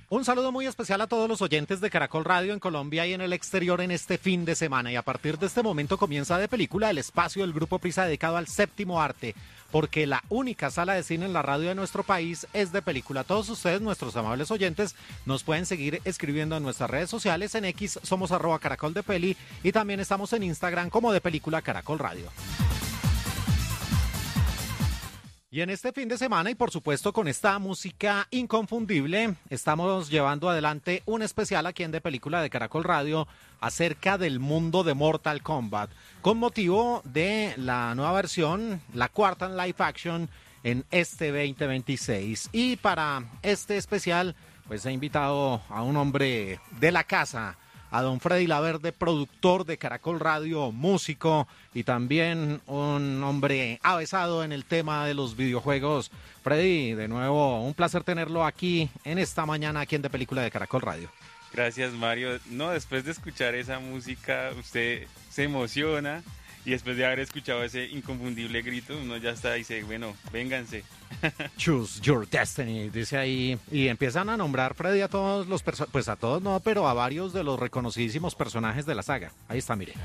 Un saludo muy especial a todos los oyentes de Caracol Radio en Colombia y en el exterior en este fin de semana. Y a partir de este momento comienza De Película, el espacio del Grupo Prisa dedicado al séptimo arte, porque la única sala de cine en la radio de nuestro país es De Película. Todos ustedes, nuestros amables oyentes, nos pueden seguir escribiendo en nuestras redes sociales. En X somos @caracoldepeli y también estamos en Instagram como De Película Caracol Radio. Y en este fin de semana y por supuesto con esta música inconfundible, estamos llevando adelante un especial aquí en De Película de Caracol Radio acerca del mundo de Mortal Kombat, con motivo de la nueva versión, la cuarta en live action en este 2026. Y para este especial, pues he invitado a un hombre de la casa, a don Freddy Laverde, productor de Caracol Radio, músico y también un hombre avesado en el tema de los videojuegos. Freddy, de nuevo, un placer tenerlo aquí en esta mañana, aquí en De Película de Caracol Radio. Gracias, Mario. No, después de escuchar esa música, usted se emociona y después de haber escuchado ese inconfundible grito, uno ya está y dice, bueno, vénganse. Choose your destiny, dice ahí, y empiezan a nombrar, Freddy, a todos los personajes, pues a todos no, pero a varios de los reconocidísimos personajes de la saga. Ahí está, mire.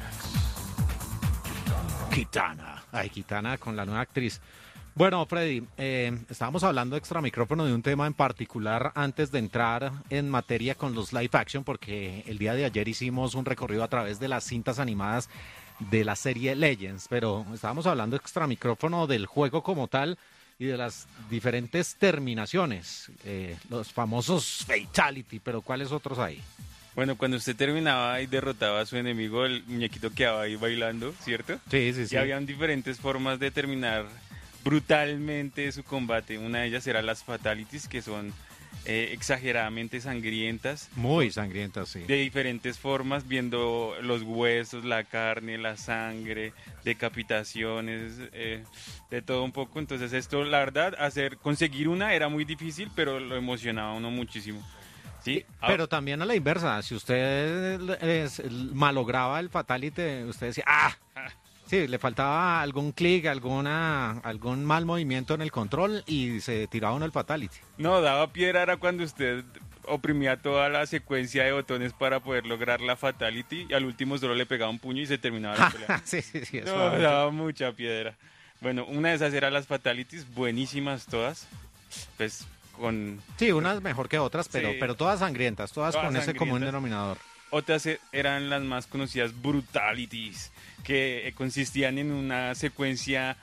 Kitana. Ay, Kitana con la nueva actriz. Bueno, Freddy, estábamos hablando extra micrófono de un tema en particular antes de entrar en materia con los live action, porque el día de ayer hicimos un recorrido a través de las cintas animadas de la serie Legends, pero estábamos hablando extra micrófono del juego como tal y de las diferentes terminaciones, los famosos fatality, pero ¿cuáles otros hay? Bueno, cuando usted terminaba y derrotaba a su enemigo, el muñequito quedaba ahí bailando, ¿cierto? Sí, sí, sí. Y habían diferentes formas de terminar brutalmente su combate. Una de ellas era las fatalities, que son exageradamente sangrientas. Muy sangrientas, sí. De diferentes formas, viendo los huesos, la carne, la sangre, decapitaciones, de todo un poco. Entonces esto, la verdad, conseguir una era muy difícil, pero lo emocionaba a uno muchísimo. Sí, pero también a la inversa, si usted malograba el fatality, usted decía, sí, le faltaba algún clic, algún mal movimiento en el control y se tiraba uno el fatality. No, daba piedra era cuando usted oprimía toda la secuencia de botones para poder lograr la fatality y al último solo le pegaba un puño y se terminaba la pelea. Sí, eso no, daba mucha piedra. Bueno, una de esas eran las fatalities, buenísimas todas, pues Sí, unas mejor que otras, pero, sí, pero todas sangrientas, todas con ese común denominador. Otras eran las más conocidas brutalities, que consistían en una secuencia...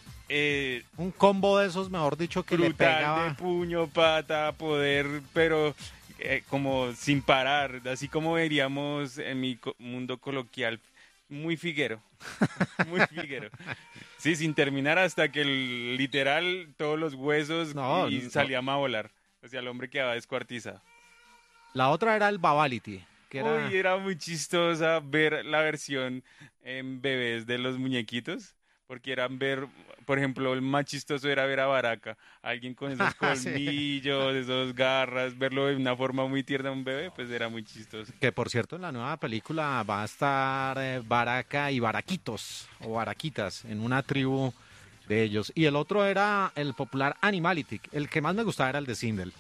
un combo de esos, mejor dicho, que brutal, le pegaba... de puño, pata, poder, pero como sin parar, así como veríamos en mi mundo coloquial, muy figuero, muy figuero. Sí, sin terminar hasta que literal todos los huesos salían a volar. O sea, el hombre quedaba descuartizado. La otra era el Babality. Era muy chistosa ver la versión en bebés de los muñequitos, porque por ejemplo, el más chistoso era ver a Baraka, alguien con esos colmillos, esas garras, verlo de una forma muy tierna a un bebé, pues era muy chistoso. Que por cierto, en la nueva película va a estar Baraka y Baraquitos, o Baraquitas, en una tribu de ellos. Y el otro era el popular Animality, el que más me gustaba era el de Sindel.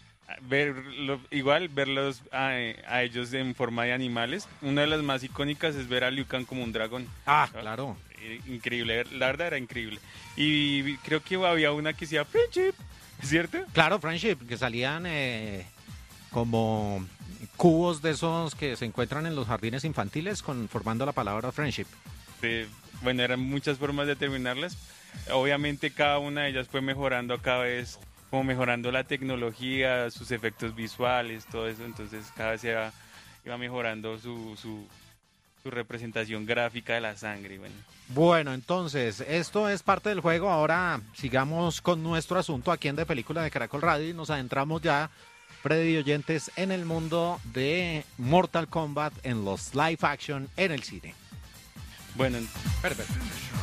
Verlos a ellos en forma de animales. Una de las más icónicas es ver a Liu Kang como un dragón. Claro. Increíble, la verdad era increíble. Y creo que había una que se llama Friendship, ¿cierto? Claro, Friendship, que salían como cubos de esos que se encuentran en los jardines infantiles formando la palabra Friendship. Bueno, eran muchas formas de terminarlas. Obviamente cada una de ellas fue mejorando cada vez, como mejorando la tecnología, sus efectos visuales, todo eso. Entonces cada vez iba mejorando su representación gráfica de la sangre. Bueno, entonces, esto es parte del juego. Ahora sigamos con nuestro asunto aquí en De Película de Caracol Radio y nos adentramos ya, Freddy oyentes, en el mundo de Mortal Kombat, en los live action, en el cine. Bueno, perfecto.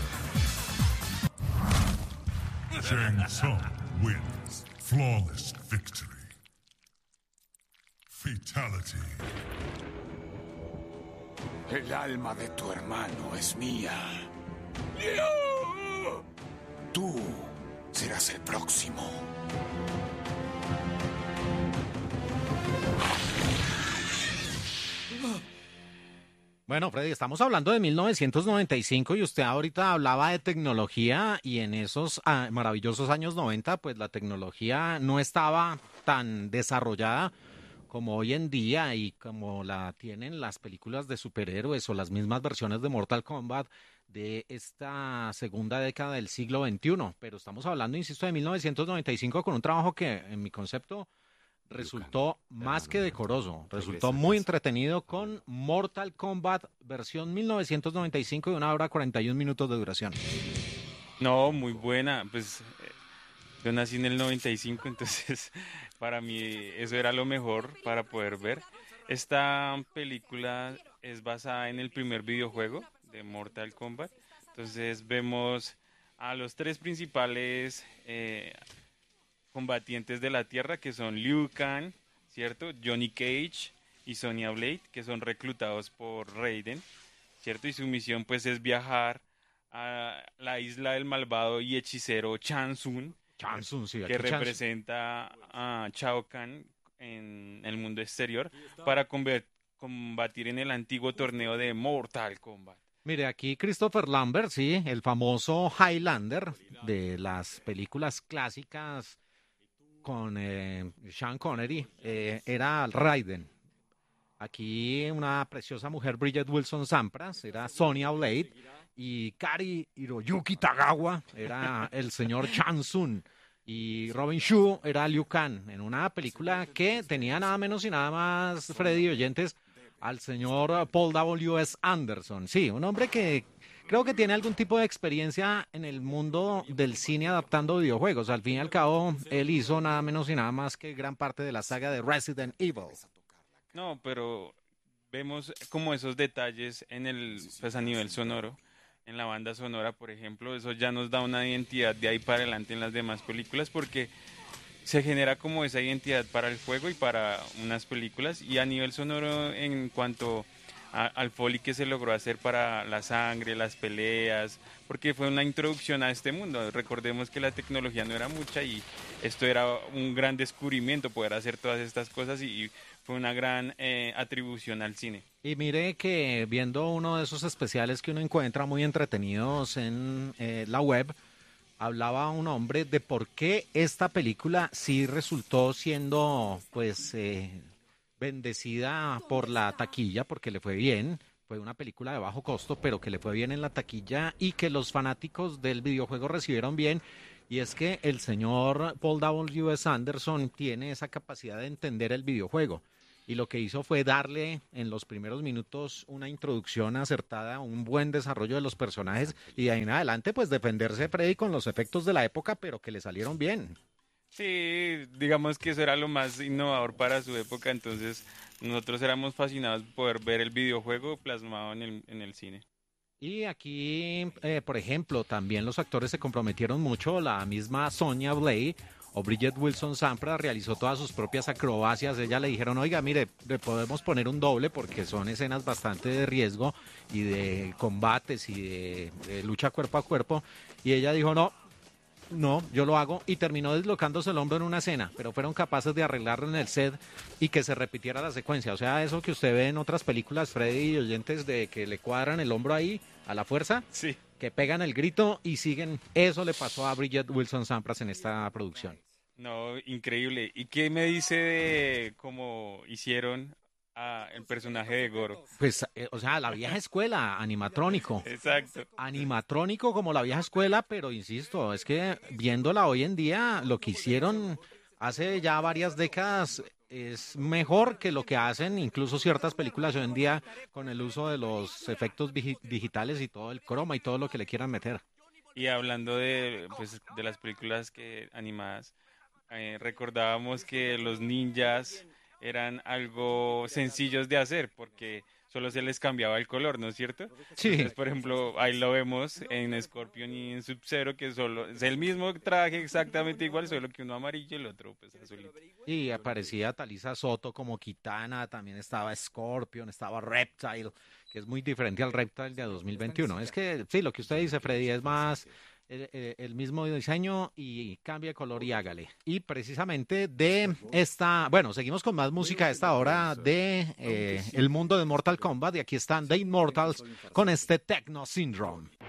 Shang Tsung wins. Flawless victory. Fatality. El alma de tu hermano es mía. Tú serás el próximo. Bueno, Freddy, estamos hablando de 1995 y usted ahorita hablaba de tecnología y en esos maravillosos años 90, pues la tecnología no estaba tan desarrollada como hoy en día y como la tienen las películas de superhéroes o las mismas versiones de Mortal Kombat de esta segunda década del siglo XXI. Pero estamos hablando, insisto, de 1995 con un trabajo que, en mi concepto, resultó más que decoroso, resultó muy entretenido con Mortal Kombat versión 1995 de 1 hora 41 minutos de duración. No, muy buena. Pues yo nací en el 95, entonces para mí eso era lo mejor para poder ver. Esta película es basada en el primer videojuego de Mortal Kombat. Entonces vemos a los tres principales combatientes de la Tierra, que son Liu Kang, ¿cierto? Johnny Cage y Sonya Blade, que son reclutados por Raiden, ¿cierto? Y su misión pues es viajar a la isla del malvado y hechicero Shang Tsung, Chansun, sí, que aquí Chansun. representa a Shao Kahn en el mundo exterior, para combatir en el antiguo torneo de Mortal Kombat. Mire, aquí Christopher Lambert, sí, el famoso Highlander de las películas clásicas con Sean Connery, era Raiden. Aquí una preciosa mujer, Bridget Wilson Sampras, era Sonya Blade, y Kari Hiroyuki Tagawa era el señor Shang Tsung, y Robin Shou era Liu Kang, en una película que tenía nada menos y nada más, Freddy y oyentes, al señor Paul W.S. Anderson. Sí, un hombre que creo que tiene algún tipo de experiencia en el mundo del cine adaptando videojuegos. Al fin y al cabo, él hizo nada menos y nada más que gran parte de la saga de Resident Evil. No, pero vemos como esos detalles en pues a nivel sonoro, en la banda sonora, por ejemplo, eso ya nos da una identidad de ahí para adelante en las demás películas, porque se genera como esa identidad para el juego y para unas películas, y a nivel sonoro en cuanto al foley que se logró hacer para la sangre, las peleas, porque fue una introducción a este mundo. Recordemos que la tecnología no era mucha y esto era un gran descubrimiento, poder hacer todas estas cosas, y fue una gran atribución al cine. Y mire que viendo uno de esos especiales que uno encuentra muy entretenidos en la web, hablaba un hombre de por qué esta película sí resultó siendo pues bendecida por la taquilla, porque le fue bien. Fue una película de bajo costo, pero que le fue bien en la taquilla y que los fanáticos del videojuego recibieron bien. Y es que el señor Paul W.S. Anderson tiene esa capacidad de entender el videojuego. Y lo que hizo fue darle en los primeros minutos una introducción acertada, un buen desarrollo de los personajes y de ahí en adelante pues defenderse Freddy con los efectos de la época, pero que le salieron bien. Sí, digamos que eso era lo más innovador para su época, entonces nosotros éramos fascinados por ver el videojuego plasmado en el cine. Y aquí, por ejemplo, también los actores se comprometieron mucho. La misma Sonya Blade o Bridget Wilson Sampras realizó todas sus propias acrobacias. Ella le dijeron, oiga, mire, le podemos poner un doble porque son escenas bastante de riesgo y de combates y de lucha cuerpo a cuerpo. Y ella dijo, no, yo lo hago, y terminó deslocándose el hombro en una escena, pero fueron capaces de arreglarlo en el set y que se repitiera la secuencia. O sea, eso que usted ve en otras películas, Freddy y oyentes, de que le cuadran el hombro ahí a la fuerza, Sí. que pegan el grito y siguen. Eso le pasó a Bridget Wilson Sampras en esta producción. No, increíble. ¿Y qué me dice de cómo hicieron a el personaje de Goro? Pues, o sea, la vieja escuela, animatrónico. Exacto. Animatrónico como la vieja escuela, pero insisto, es que viéndola hoy en día, lo que hicieron hace ya varias décadas es mejor que lo que hacen incluso ciertas películas hoy en día con el uso de los efectos digitales y todo el croma y todo lo que le quieran meter. Y hablando de, pues, de las películas animadas, recordábamos que los ninjas eran algo sencillos de hacer porque solo se les cambiaba el color, ¿no es cierto? Sí. Entonces, por ejemplo, ahí lo vemos en Scorpion y en Sub-Zero, que solo es el mismo traje exactamente igual, solo que uno amarillo y el otro pues azulito. Y aparecía Talisa Soto como Kitana, también estaba Scorpion, estaba Reptile, que es muy diferente al Reptile de 2021. Es que, sí, lo que usted dice, Freddy, es más el mismo diseño y cambie de color y hágale. Y precisamente de esta, bueno, seguimos con más música a esta hora de el mundo de Mortal Kombat y aquí están The Immortals con este Techno Syndrome.